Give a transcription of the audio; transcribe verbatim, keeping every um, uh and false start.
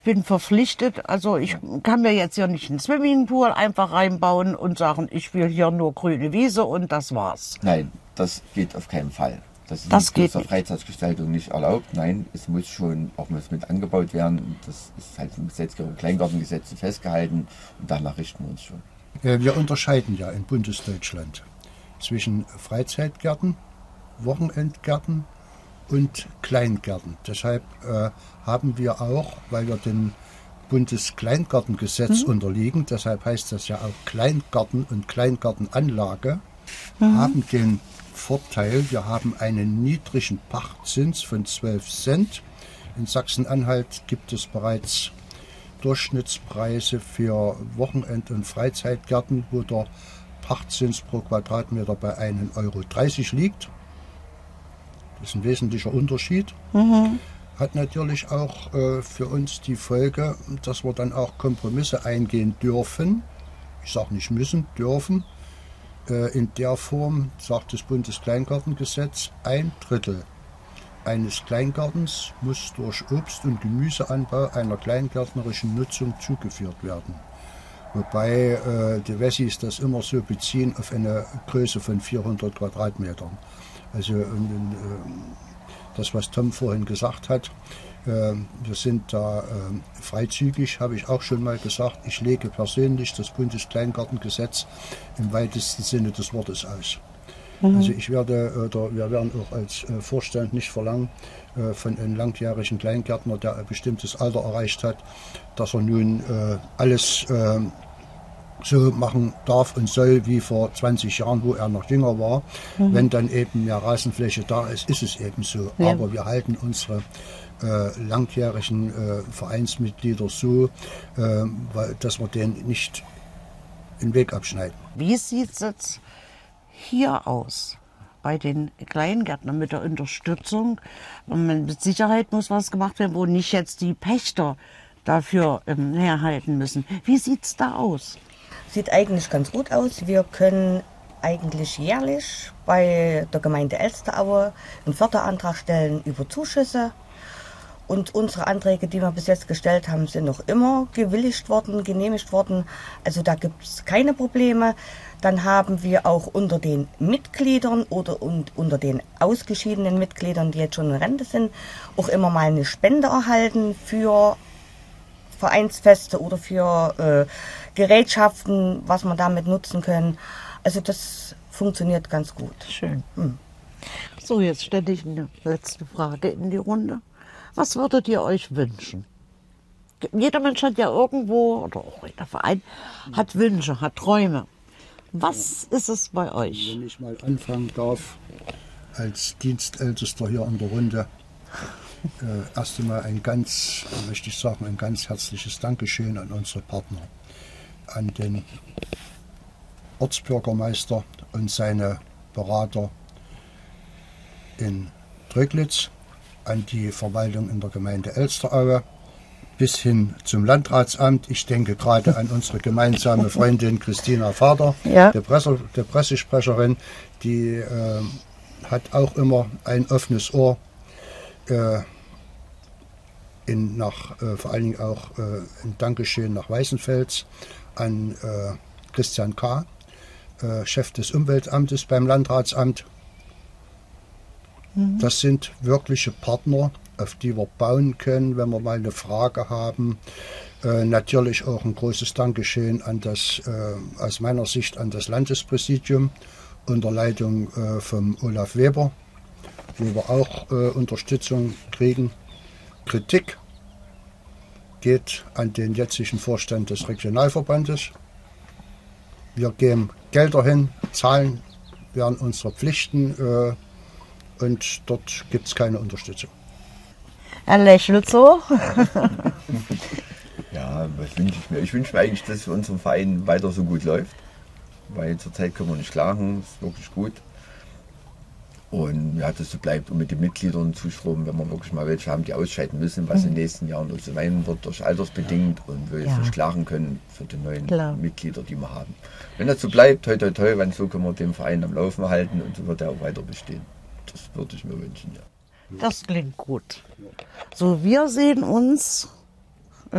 Bin verpflichtet, also ich kann mir jetzt hier nicht einen Swimmingpool einfach reinbauen und sagen, ich will hier nur grüne Wiese und das war's. Nein, das geht auf keinen Fall. Das ist Das in geht der nicht. Freizeitgestaltung nicht erlaubt. Nein, es muss schon auch muss mit angebaut werden. Das ist halt im Gesetzgeber Kleingartengesetz festgehalten und danach richten wir uns schon. Wir unterscheiden ja in Bundesdeutschland zwischen Freizeitgärten, Wochenendgärten und Kleingärten. Deshalb äh, haben wir auch, weil wir dem Bundeskleingartengesetz mhm. unterliegen, deshalb heißt das ja auch Kleingarten und Kleingartenanlage, mhm. haben den Vorteil, wir haben einen niedrigen Pachtzins von zwölf Cent. In Sachsen-Anhalt gibt es bereits Durchschnittspreise für Wochenend- und Freizeitgärten, wo der Pachtzins pro Quadratmeter bei ein Euro dreißig liegt. Das ist ein wesentlicher Unterschied. Mhm. Hat natürlich auch äh, für uns die Folge, dass wir dann auch Kompromisse eingehen dürfen. Ich sage nicht müssen, dürfen. Äh, in der Form, sagt das Bundeskleingartengesetz, ein Drittel eines Kleingartens muss durch Obst- und Gemüseanbau einer kleingärtnerischen Nutzung zugeführt werden. Wobei äh, die Wessis das immer so beziehen auf eine Größe von vierhundert Quadratmetern. Also äh, das, was Tom vorhin gesagt hat, äh, wir sind da äh, freizügig, habe ich auch schon mal gesagt. Ich lege persönlich das Bundeskleingartengesetz im weitesten Sinne des Wortes aus. Mhm. Also ich werde, oder wir werden auch als äh, Vorstand nicht verlangen äh, von einem langjährigen Kleingärtner, der ein bestimmtes Alter erreicht hat, dass er nun äh, alles äh, so machen darf und soll wie vor zwanzig Jahren, wo er noch jünger war. Mhm. Wenn dann eben mehr Rasenfläche da ist, ist es eben so. Ja. Aber wir halten unsere äh, langjährigen äh, Vereinsmitglieder so, äh, weil, dass wir denen nicht den Weg abschneiden. Wie sieht es jetzt hier aus bei den Kleingärtnern mit der Unterstützung? Mit Sicherheit muss was gemacht werden, wo nicht jetzt die Pächter dafür ähm, herhalten müssen. Wie sieht es da aus? Sieht eigentlich ganz gut aus. Wir können eigentlich jährlich bei der Gemeinde Elsteraue einen Förderantrag stellen über Zuschüsse. Und unsere Anträge, die wir bis jetzt gestellt haben, sind noch immer gewilligt worden, genehmigt worden. Also da gibt es keine Probleme. Dann haben wir auch unter den Mitgliedern oder und unter den ausgeschiedenen Mitgliedern, die jetzt schon in Rente sind, auch immer mal eine Spende erhalten für Vereinsfeste oder für äh, Gerätschaften, was wir damit nutzen können. Also das funktioniert ganz gut. Schön. Hm. So, jetzt stelle ich eine letzte Frage in die Runde. Was würdet ihr euch wünschen? Jeder Mensch hat ja irgendwo, oder auch jeder Verein, hat Wünsche, hat Träume. Was ist es bei euch? Wenn ich mal anfangen darf, als Dienstältester hier in der Runde, äh, erst einmal ein ganz, möchte ich sagen, ein ganz herzliches Dankeschön an unsere Partner, an den Ortsbürgermeister und seine Berater in Tröglitz, an die Verwaltung in der Gemeinde Elsteraue, bis hin zum Landratsamt. Ich denke gerade an unsere gemeinsame Freundin Christina Vader, ja. der, Presse, der Pressesprecherin, die äh, hat auch immer ein offenes Ohr, äh, in, nach, äh, vor allen Dingen auch äh, ein Dankeschön nach Weißenfels an äh, Christian K., äh, Chef des Umweltamtes beim Landratsamt. Mhm. Das sind wirkliche Partner, auf die wir bauen können, wenn wir mal eine Frage haben. Äh, natürlich auch ein großes Dankeschön an das, äh, aus meiner Sicht an das Landespräsidium unter Leitung äh, vom Olaf Weber, wo wir auch äh, Unterstützung kriegen. Kritik geht an den jetzigen Vorstand des Regionalverbandes. Wir geben Gelder hin, zahlen, werden unsere Pflichten äh, und dort gibt es keine Unterstützung. Er lächelt so. Ja, was wünsche ich mir? Ich wünsche mir eigentlich, dass es für unseren Verein weiter so gut läuft, weil zurzeit können wir nicht klagen, ist wirklich gut. Und ja, das so bleibt und mit den Mitgliedern Zustrom, wenn wir wirklich mal welche haben, die ausscheiden müssen, was mhm. in den nächsten Jahren noch so sein wird, durch altersbedingt und wir jetzt ja. nicht klagen können für die neuen Klar. Mitglieder, die wir haben. Wenn das so bleibt, toi toi toi, wenn so können wir den Verein am Laufen halten und so wird er auch weiter bestehen. Das würde ich mir wünschen, ja. Das klingt gut. So, wir sehen uns